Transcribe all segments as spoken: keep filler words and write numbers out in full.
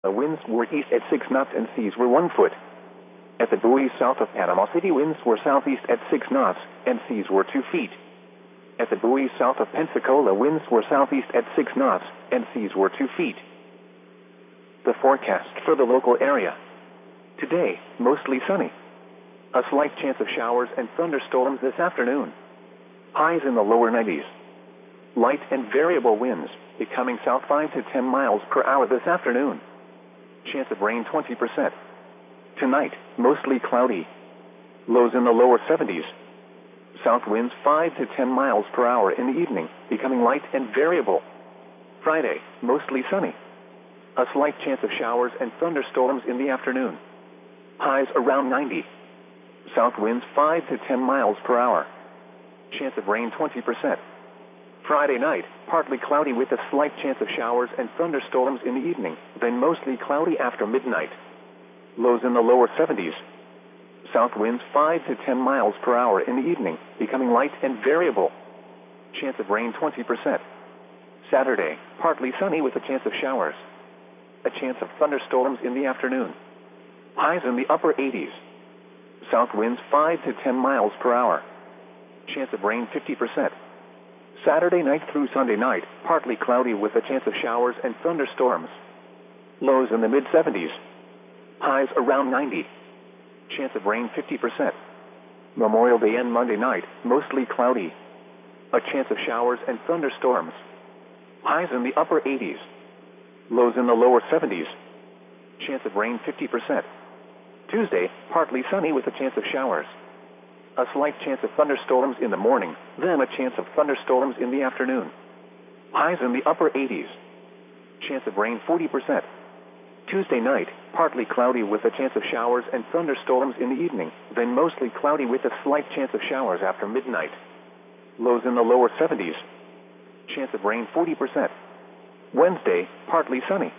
The winds were east at six knots and seas were one foot. At the buoy south of Panama City, winds were southeast at six knots and seas were two feet. At the buoy south of Pensacola, winds were southeast at six knots and seas were two feet. The forecast for the local area. Today, mostly sunny. A slight chance of showers and thunderstorms this afternoon. Highs in the lower nineties. Light and variable winds, becoming south five to ten miles per hour this afternoon. Chance of rain twenty percent. Tonight, mostly cloudy. Lows in the lower seventies. South winds five to ten miles per hour in the evening, becoming light and variable. Friday, mostly sunny. A slight chance of showers and thunderstorms in the afternoon. Highs around ninety. South winds five to ten miles per hour. Chance of rain twenty percent. Friday night, partly cloudy with a slight chance of showers and thunderstorms in the evening, then mostly cloudy after midnight. Lows in the lower seventies. South winds five to ten miles per hour in the evening, becoming light and variable. Chance of rain twenty percent. Saturday, partly sunny with a chance of showers. A chance of thunderstorms in the afternoon. Highs in the upper eighties. South winds five to ten miles per hour. Chance of rain fifty percent. Saturday night through Sunday night, partly cloudy with a chance of showers and thunderstorms. Lows in the mid seventies. Highs around ninety. Chance of rain fifty percent. Memorial Day and Monday night, mostly cloudy. A chance of showers and thunderstorms. Highs in the upper eighties. Lows in the lower seventies. Chance of rain fifty percent. Tuesday, partly sunny with a chance of showers. A slight chance of thunderstorms in the morning, then a chance of thunderstorms in the afternoon. Highs in the upper eighties. Chance of rain forty percent. Tuesday night, partly cloudy with a chance of showers and thunderstorms in the evening, then mostly cloudy with a slight chance of showers after midnight. Lows in the lower seventies. Chance of rain forty percent. Wednesday, partly sunny.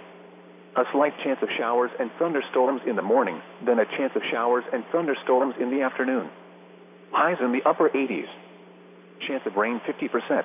A slight chance of showers and thunderstorms in the morning, then a chance of showers and thunderstorms in the afternoon. Highs in the upper eighties. Chance of rain fifty percent.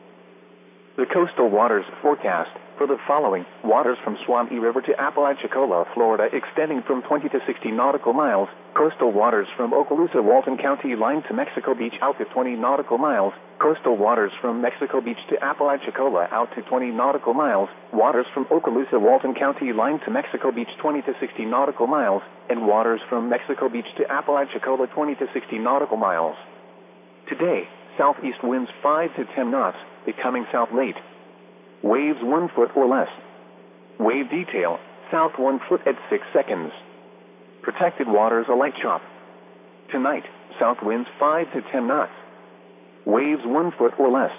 The coastal waters forecast for the following: waters from Suwannee River to Apalachicola, Florida, extending from twenty to sixty nautical miles. Coastal waters from Okaloosa, Walton County line to Mexico Beach out to twenty nautical miles. Coastal waters from Mexico Beach to Apalachicola out to twenty nautical miles. Waters from Okaloosa, Walton County line to Mexico Beach twenty to sixty nautical miles. And waters from Mexico Beach to Apalachicola twenty to sixty nautical miles. Today, southeast winds five to ten knots, becoming south late. Waves one foot or less. Wave detail, south one foot at six seconds. Protected waters a light chop. Tonight, south winds five to ten knots. Waves one foot or less.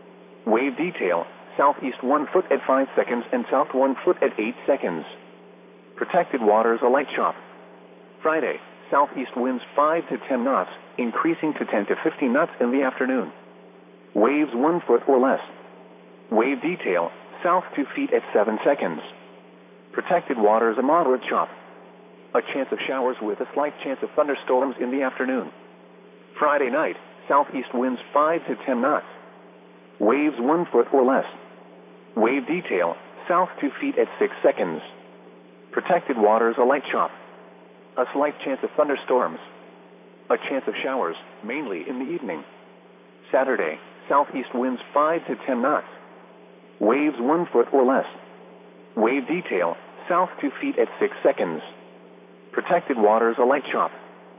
Wave detail, southeast one foot at five seconds and south one foot at eight seconds. Protected waters a light chop. Friday, southeast winds five to ten knots, increasing to ten to fifteen knots in the afternoon. Waves one foot or less. Wave detail, south two feet at seven seconds. Protected waters a moderate chop. A chance of showers with a slight chance of thunderstorms in the afternoon. Friday night, southeast winds five to ten knots. Waves one foot or less. Wave detail, south two feet at six seconds. Protected waters a light chop. A slight chance of thunderstorms. A chance of showers, mainly in the evening. Saturday, southeast winds five to ten knots. Waves one foot or less. Wave detail, south two feet at six seconds. Protected waters a light chop.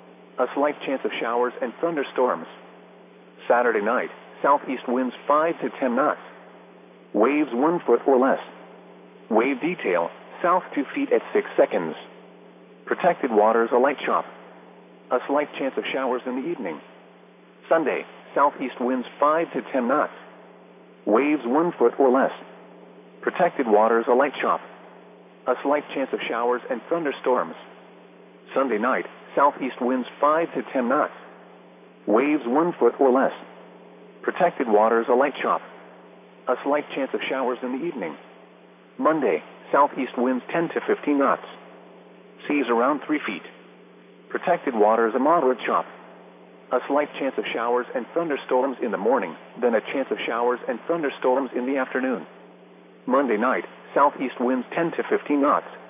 A slight chance of showers and thunderstorms. Saturday night, southeast winds five to ten knots. Waves one foot or less. Wave detail, south two feet at six seconds. Protected waters a light chop. A slight chance of showers in the evening. Sunday, southeast winds five to ten knots. Waves one foot or less. Protected waters a light chop. A slight chance of showers and thunderstorms. Sunday night, southeast winds five to ten knots. Waves one foot or less. Protected waters a light chop. A slight chance of showers in the evening. Monday, southeast winds ten to fifteen knots. Seas around three feet. Protected waters a moderate chop. A slight chance of showers and thunderstorms in the morning, then a chance of showers and thunderstorms in the afternoon. Monday night, southeast winds ten to fifteen knots.